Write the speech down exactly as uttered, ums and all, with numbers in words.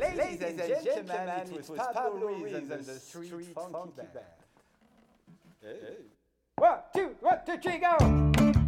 Ladies and gentlemen, it was Pablo Ruiz and the Street Funky Band. One, two, one, two, three, go!